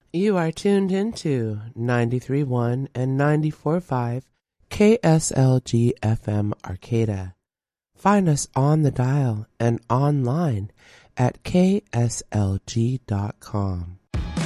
You are tuned into 93.1 and 94.5 KSLG FM Arcata. Find us on the dial and online at kslg.com.